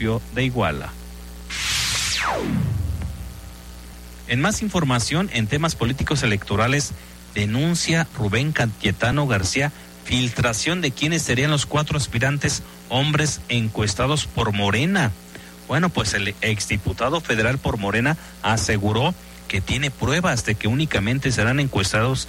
de Iguala. En más información, en temas políticos electorales, denuncia Rubén Cayetano García filtración de quiénes serían los 4 aspirantes hombres encuestados por Morena. Bueno, pues el exdiputado federal por Morena aseguró que tiene pruebas de que únicamente serán encuestados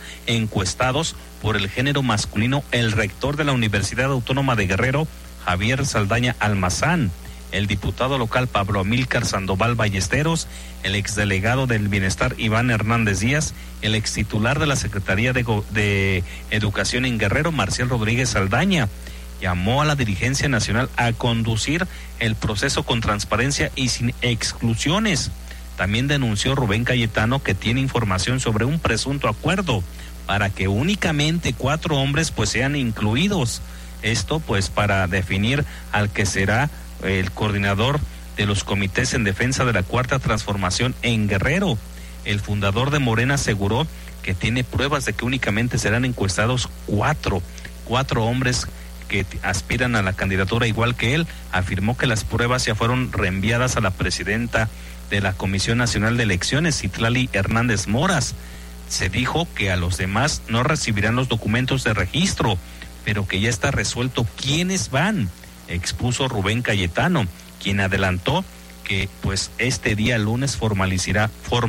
por el género masculino el rector de la Universidad Autónoma de Guerrero, Javier Saldaña Almazán, el diputado local Pablo Amílcar Sandoval Ballesteros, el exdelegado del Bienestar Iván Hernández Díaz, el extitular de la Secretaría de Educación en Guerrero, Marcial Rodríguez Saldaña. Llamó a la dirigencia nacional a conducir el proceso con transparencia y sin exclusiones. También denunció Rubén Cayetano que tiene información sobre un presunto acuerdo para que únicamente 4 hombres pues sean incluidos. Esto pues para definir al que será el coordinador de los comités en defensa de la Cuarta Transformación en Guerrero. El fundador de Morena aseguró que tiene pruebas de que únicamente serán encuestados 4 hombres que aspiran a la candidatura igual que él. Afirmó que las pruebas ya fueron reenviadas a la presidenta de la Comisión Nacional de Elecciones, Citlali Hernández Moras. Se dijo que a los demás no recibirán los documentos de registro, pero que ya está resuelto quiénes van, expuso Rubén Cayetano, quien adelantó que pues este día lunes formalizará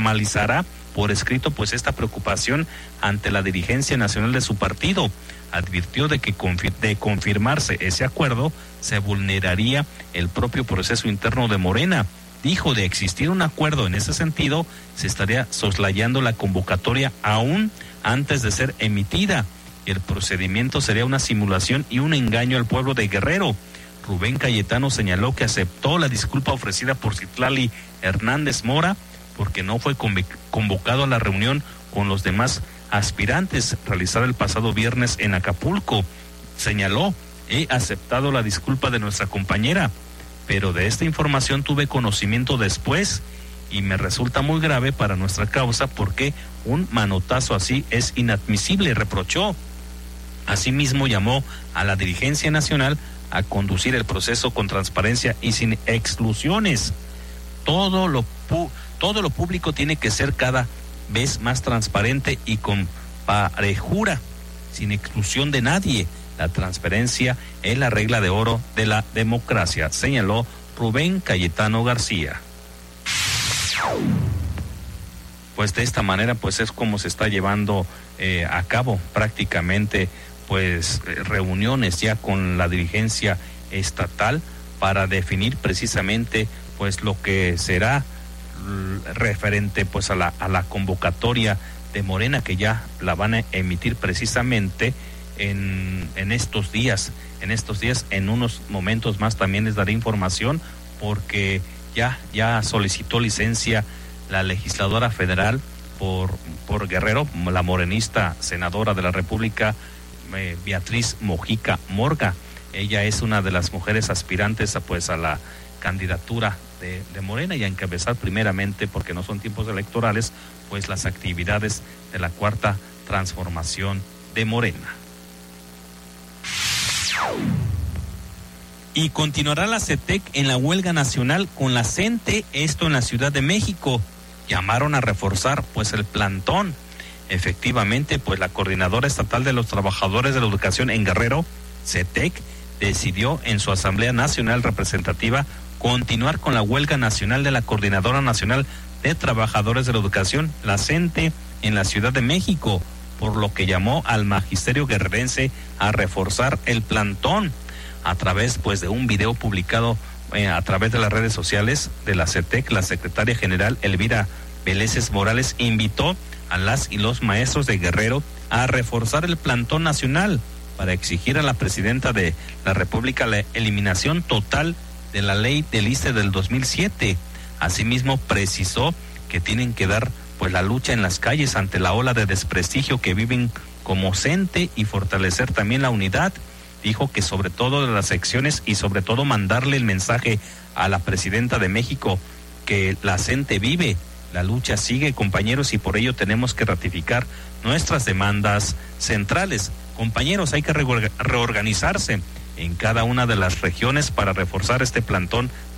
por escrito pues esta preocupación ante la dirigencia nacional de su partido. Advirtió de que de confirmarse ese acuerdo se vulneraría el propio proceso interno de Morena. Dijo, de existir un acuerdo en ese sentido, se estaría soslayando la convocatoria aún antes de ser emitida. El procedimiento sería una simulación y un engaño al pueblo de Guerrero. Rubén Cayetano señaló que aceptó la disculpa ofrecida por Citlali Hernández Mora porque no fue convocado a la reunión con los demás aspirantes realizada el pasado viernes en Acapulco. Señaló, he aceptado la disculpa de nuestra compañera, pero de esta información tuve conocimiento después y me resulta muy grave para nuestra causa porque un manotazo así es inadmisible, reprochó. Asimismo llamó a la dirigencia nacional a conducir el proceso con transparencia y sin exclusiones. Todo lo público tiene que ser cada vez más transparente y con parejura, sin exclusión de nadie. La transparencia es la regla de oro de la democracia, señaló Rubén Cayetano García. Pues de esta manera pues es como se está llevando a cabo prácticamente pues reuniones ya con la dirigencia estatal para definir precisamente pues lo que será referente pues a la convocatoria de Morena, que ya la van a emitir precisamente en estos días. En unos momentos más también les daré información porque ya solicitó licencia la legisladora federal por Guerrero, la morenista senadora de la República, Beatriz Mojica Morga. Ella es una de las mujeres aspirantes a la candidatura de Morena y a encabezar primeramente, porque no son tiempos electorales, pues las actividades de la Cuarta Transformación de Morena. Y continuará la CETEC en la huelga nacional con la CENTE, esto en la Ciudad de México. Llamaron a reforzar pues el plantón. Efectivamente, pues la Coordinadora Estatal de los Trabajadores de la Educación en Guerrero, CETEC, decidió en su Asamblea Nacional Representativa continuar con la huelga nacional de la Coordinadora Nacional de Trabajadores de la Educación, la CENTE, en la Ciudad de México, por lo que llamó al magisterio guerrerense a reforzar el plantón. A través pues de un video publicado a través de las redes sociales de la CETEC, la secretaria general Elvira Vélez Morales invitó a las y los maestros de Guerrero a reforzar el plantón nacional para exigir a la presidenta de la República la eliminación total de la ley del ISSSTE del 2007. Asimismo precisó que tienen que dar pues la lucha en las calles ante la ola de desprestigio que viven como CENTE y fortalecer también la unidad. Dijo que sobre todo de las secciones y sobre todo mandarle el mensaje a la presidenta de México que la CENTE vive, la lucha sigue, compañeros, y por ello tenemos que ratificar nuestras demandas centrales. Compañeros, hay que reorganizarse en cada una de las regiones para reforzar este plantón